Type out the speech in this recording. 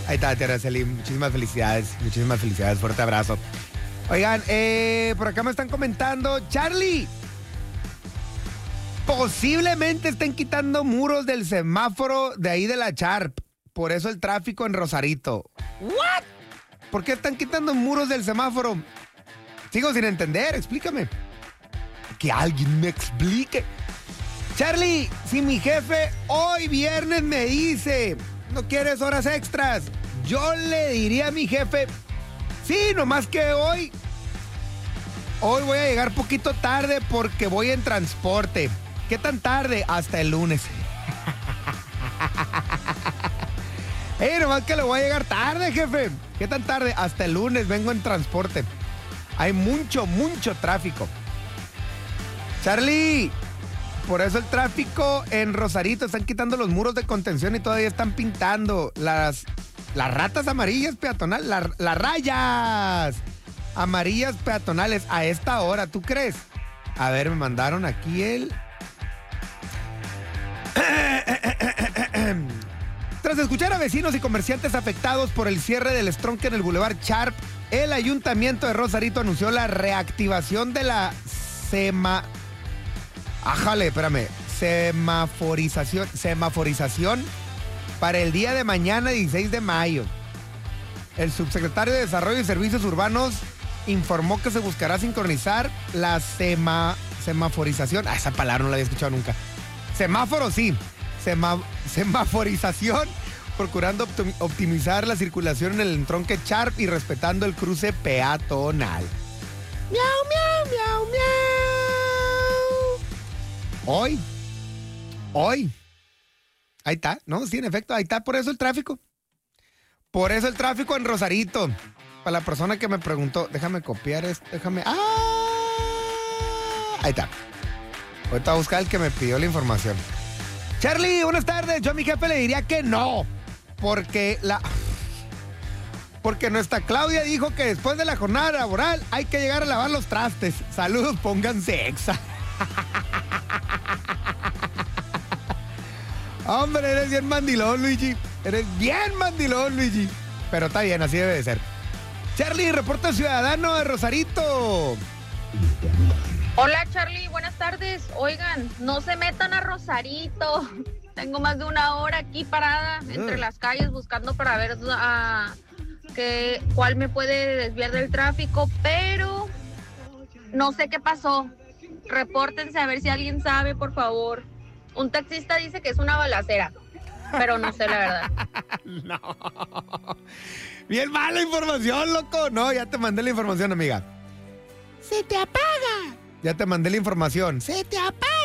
Ahí está, tía Araceli. Muchísimas felicidades. Fuerte abrazo. Oigan, por acá me están comentando. Charlie, posiblemente estén quitando muros del semáforo de ahí de la Sharp. Por eso el tráfico en Rosarito. ¿What? ¿Por qué están quitando muros del semáforo? Sigo sin entender, explícame. Que alguien me explique. Charlie, si mi jefe hoy viernes me dice, ¿no quieres horas extras? Yo le diría a mi jefe, sí, nomás que hoy voy a llegar poquito tarde porque voy en transporte. ¿Qué tan tarde? Hasta el lunes. Nomás que le voy a llegar tarde, jefe. ¿Qué tan tarde? Hasta el lunes, vengo en transporte. Hay mucho tráfico. Charlie, por eso el tráfico en Rosarito, están quitando los muros de contención y todavía están pintando las ratas amarillas peatonales, las rayas amarillas peatonales a esta hora, ¿tú crees? A ver, me mandaron aquí el... Tras escuchar a vecinos y comerciantes afectados por el cierre del estronque en el Boulevard Sharp, el Ayuntamiento de Rosarito anunció la reactivación de la semaforización para el día de mañana, 16 de mayo. El subsecretario de Desarrollo y Servicios Urbanos informó que se buscará sincronizar la semaforización. Esa palabra no la había escuchado nunca. Semáforo, sí. Semaforización, procurando optimizar la circulación en el entronque Sharp y respetando el cruce peatonal. Miau, miau, miau, miau. Hoy. Ahí está, ¿no? Sí, en efecto, ahí está. Por eso el tráfico. Por eso el tráfico en Rosarito. Para la persona que me preguntó, déjame copiar esto, ahí está. Ahorita voy a buscar el que me pidió la información. Charlie, buenas tardes. Yo a mi jefe le diría que no. Porque nuestra Claudia dijo que después de la jornada laboral hay que llegar a lavar los trastes. Saludos, pónganse exa. Hombre, eres bien mandilón, Luigi. Pero está bien, así debe de ser. Charlie, reporta ciudadano de Rosarito. Hola, Charlie, buenas tardes. Oigan, no se metan a Rosarito. Tengo más de una hora aquí parada entre las calles buscando para ver cuál me puede desviar del tráfico, pero no sé qué pasó. Repórtense a ver si alguien sabe, por favor. Un taxista dice que es una balacera, pero no sé la verdad. No. Bien mala información, loco. No, ya te mandé la información, amiga. Se te apaga. Ya te mandé la información. Se te apaga.